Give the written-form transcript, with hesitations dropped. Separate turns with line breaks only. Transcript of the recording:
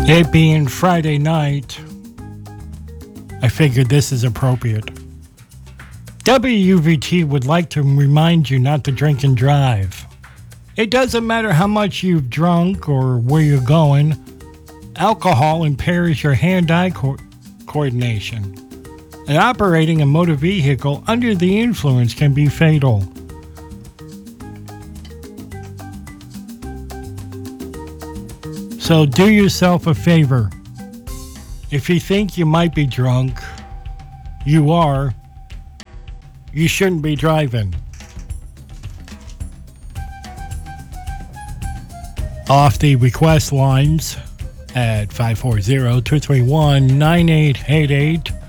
It being Friday night, I figured this is appropriate. WVT would like to remind you not to drink and drive. It doesn't matter how much you've drunk or where you're going. Alcohol impairs your hand-eye coordination. And operating a motor vehicle under the influence can be fatal. So do yourself a favor. If you think you might be drunk, you are, you shouldn't be driving. Off the request lines at 540-231-9888.